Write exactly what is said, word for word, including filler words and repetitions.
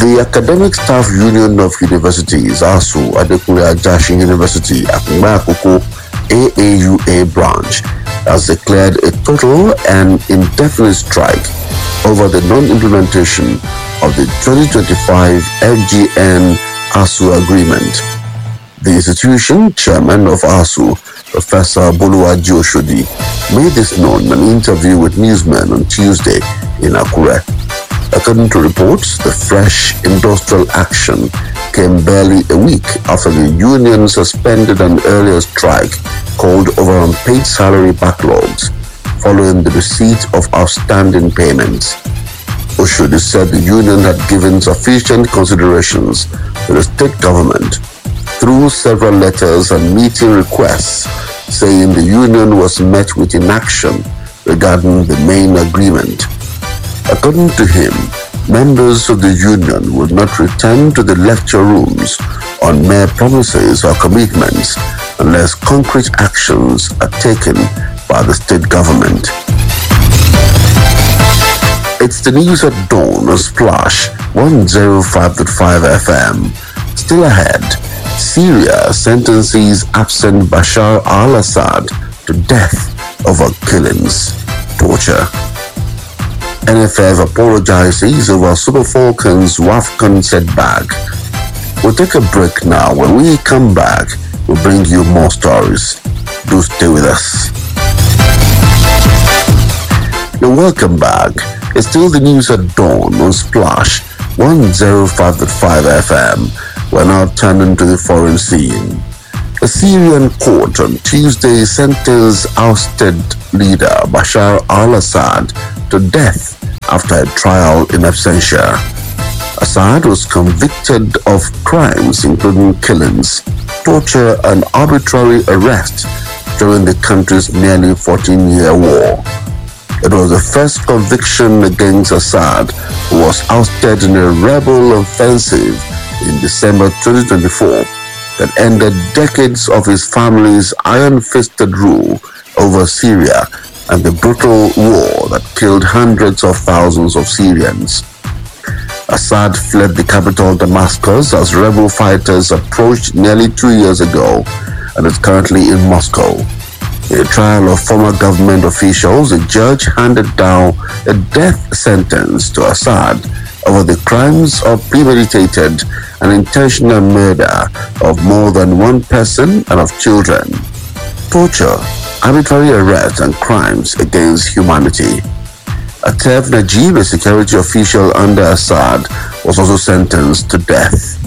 The Academic Staff Union of Universities, ASU, Adekunle Ajasin University, Akungba Akoko, A A U A branch, has declared a total and indefinite strike over the non-implementation of the twenty twenty-five F G N ASU agreement. The institution chairman of ASU, Professor Boluwaji Oshodi, made this known in an interview with newsmen on Tuesday in Akure. According to reports, the fresh industrial action came barely a week after the union suspended an earlier strike called over unpaid salary backlogs following the receipt of outstanding payments. Oshodi said the union had given sufficient considerations to the state government through several letters and meeting requests, saying the union was met with inaction regarding the main agreement. According to him, members of the union will not return to the lecture rooms on mere promises or commitments unless concrete actions are taken by the state government. It's the news at dawn on Splash one oh five point five F M. Still ahead, Syria sentences absent Bashar al-Assad to death over killings, torture. N F F apologizes over Super Falcons WAFCON setback. We'll take a break now. When we come back, we'll bring you more stories. Do stay with us. Now, welcome back. It's still the news at dawn on Splash one oh five point five F M. We're now turning to the foreign scene. A Syrian court on Tuesday sentenced ousted leader Bashar al-Assad to death after a trial in absentia. Assad was convicted of crimes including killings, torture, and arbitrary arrest during the country's nearly fourteen-year war. It was the first conviction against Assad, who was ousted in a rebel offensive in December twenty twenty-four that ended decades of his family's iron-fisted rule over Syria and the brutal war that killed hundreds of thousands of Syrians. Assad fled the capital Damascus as rebel fighters approached nearly two years ago and is currently in Moscow. In a trial of former government officials, a judge handed down a death sentence to Assad over the crimes of premeditated and intentional murder of more than one person and of children, torture, arbitrary arrest, and crimes against humanity. Atef Najib, a security official under Assad, was also sentenced to death.